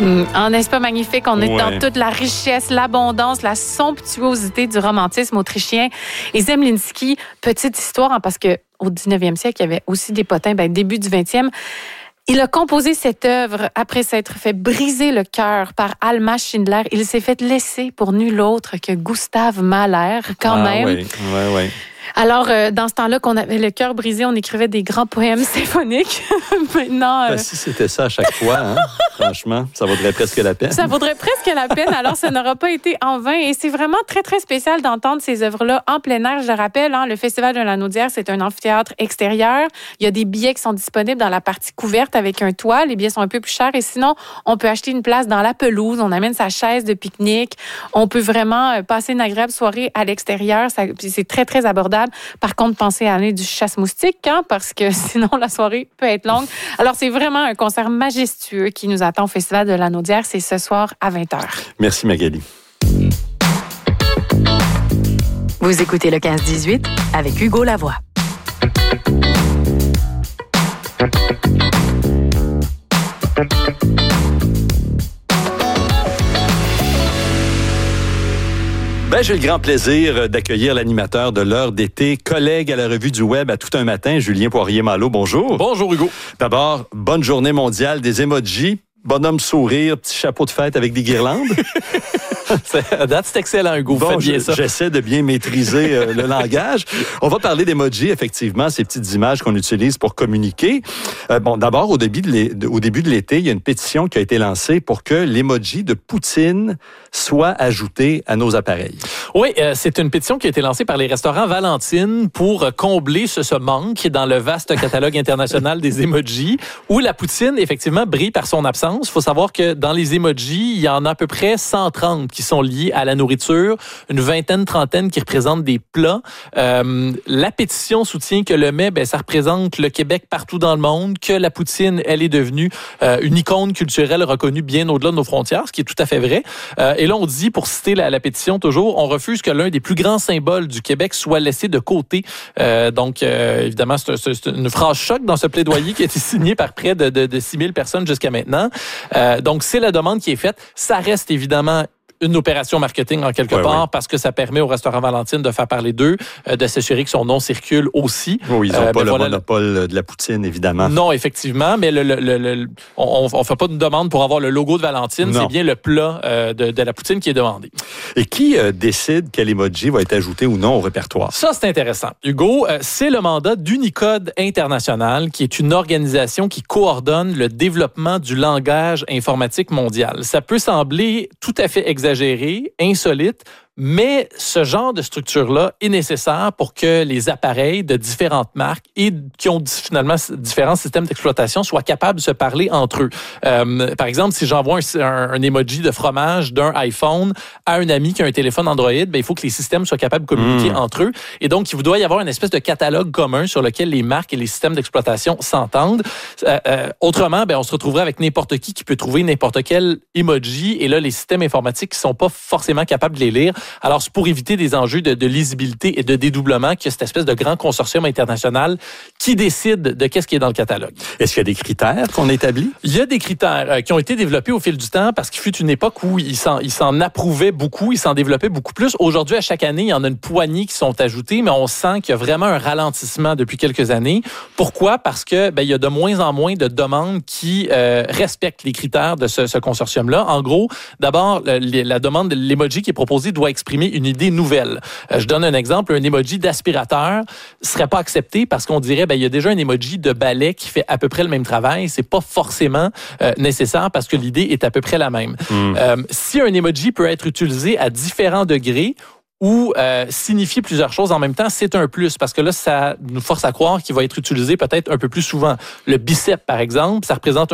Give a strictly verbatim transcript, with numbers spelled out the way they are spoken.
Mmh. Ah, n'est-ce pas magnifique? On est ouais. dans toute la richesse, l'abondance, la somptuosité du romantisme autrichien. Et Zemlinsky, petite histoire, hein, parce qu'au dix-neuvième siècle, il y avait aussi des potins, ben, début du vingtième. Il a composé cette œuvre après s'être fait briser le cœur par Alma Schindler. Il s'est fait laisser pour nul autre que Gustave Mahler, quand ah, même. Oui, oui, oui. Alors, euh, dans ce temps-là, qu'on avait le cœur brisé, on écrivait des grands poèmes symphoniques. Maintenant... Euh... Ben, si c'était ça à chaque fois, hein, franchement, ça vaudrait presque la peine. Ça vaudrait presque la peine, alors ça n'aura pas été en vain. Et c'est vraiment très, très spécial d'entendre ces œuvres-là en plein air. Je le rappelle, hein, le Festival de la Naudière, c'est un amphithéâtre extérieur. Il y a des billets qui sont disponibles dans la partie couverte avec un toit. Les billets sont un peu plus chers. Et sinon, on peut acheter une place dans la pelouse. On amène sa chaise de pique-nique. On peut vraiment passer une agréable soirée à l'extérieur. Ça, puis c'est très, très abordable. Par contre, pensez à aller du chasse-moustique, hein, parce que sinon, la soirée peut être longue. Alors, c'est vraiment un concert majestueux qui nous attend au Festival de la Naudière. C'est ce soir à vingt heures. Merci, Magali. Vous écoutez le quinze dix-huit avec Hugo Lavoie. Ben, j'ai le grand plaisir d'accueillir l'animateur de l'heure d'été, collègue à la Revue du Web à tout un matin, Julien Poirier-Malo. Bonjour. Bonjour, Hugo. D'abord, bonne journée mondiale des emojis. Bonhomme sourire, petit chapeau de fête avec des guirlandes. À date, c'est excellent, Hugo. Bon, Faites bien je, ça. J'essaie de bien maîtriser euh, le langage. On va parler d'emojis, effectivement, ces petites images qu'on utilise pour communiquer. Euh, bon, d'abord, au début, de au début de l'été, il y a une pétition qui a été lancée pour que l'emoji de Poutine soit ajouté à nos appareils. Oui, euh, c'est une pétition qui a été lancée par les restaurants Valentine pour combler ce, ce manque dans le vaste catalogue international des emojis, où la poutine, effectivement, brille par son absence. Il faut savoir que dans les emojis, il y en a à peu près cent trente qui sont liés à la nourriture, une vingtaine, trentaine qui représentent des plats. Euh, la pétition soutient que le mets, ben, ça représente le Québec partout dans le monde, que la poutine, elle est devenue euh, une icône culturelle reconnue bien au-delà de nos frontières, ce qui est tout à fait vrai. Euh, et là, on dit, pour citer la, la pétition toujours, on refuse que l'un des plus grands symboles du Québec soit laissé de côté. Euh, donc, euh, évidemment, c'est, c'est, c'est une phrase choc dans ce plaidoyer qui a été signé par près de, de, de six mille personnes jusqu'à maintenant. Euh, donc, c'est la demande qui est faite. Ça reste évidemment une opération marketing en quelque ouais, part ouais. parce que ça permet au restaurant Valentine de faire parler d'eux, euh, de s'assurer que son nom circule aussi. Oui, ils n'ont euh, pas ben le voilà, monopole de la poutine, évidemment. Non, effectivement, mais le, le, le, le, on ne fait pas de demande pour avoir le logo de Valentine. Non. C'est bien le plat euh, de, de la poutine qui est demandé. Et qui euh, décide quel emoji va être ajouté ou non au répertoire? Ça, c'est intéressant. Hugo, euh, c'est le mandat d'Unicode International, qui est une organisation qui coordonne le développement du langage informatique mondial. Ça peut sembler tout à fait exagéré, insolite, mais ce genre de structure-là est nécessaire pour que les appareils de différentes marques et qui ont finalement différents systèmes d'exploitation soient capables de se parler entre eux. Euh, par exemple, si j'envoie un, un, un emoji de fromage d'un iPhone à un ami qui a un téléphone Android, ben, il faut que les systèmes soient capables de communiquer mmh. entre eux. Et donc, il doit y avoir une espèce de catalogue commun sur lequel les marques et les systèmes d'exploitation s'entendent. Euh, euh, autrement, ben, on se retrouverait avec n'importe qui qui peut trouver n'importe quel emoji. Et là, les systèmes informatiques qui sont pas forcément capables de les lire. Alors, c'est pour éviter des enjeux de, de lisibilité et de dédoublement qu'il y a cette espèce de grand consortium international qui décide de qu'est-ce qui est dans le catalogue. Est-ce qu'il y a des critères qu'on établit? Il y a des critères euh, qui ont été développés au fil du temps parce qu'il fut une époque où ils s'en, ils s'en approuvaient beaucoup, ils s'en développaient beaucoup plus. Aujourd'hui, à chaque année, il y en a une poignée qui sont ajoutés, mais on sent qu'il y a vraiment un ralentissement depuis quelques années. Pourquoi? Parce que ben, il y a de moins en moins de demandes qui euh, respectent les critères de ce, ce consortium-là. En gros, d'abord, le, la demande de l'emoji qui est proposée doit exprimer une idée nouvelle. Euh, je donne un exemple, un emoji d'aspirateur serait pas accepté parce qu'on dirait ben il y a déjà un emoji de balai qui fait à peu près le même travail, c'est pas forcément euh, nécessaire parce que l'idée est à peu près la même. Mm. Euh, si un emoji peut être utilisé à différents degrés ou euh, signifier plusieurs choses en même temps, c'est un plus, parce que là, ça nous force à croire qu'il va être utilisé peut-être un peu plus souvent. Le bicep, par exemple, ça représente un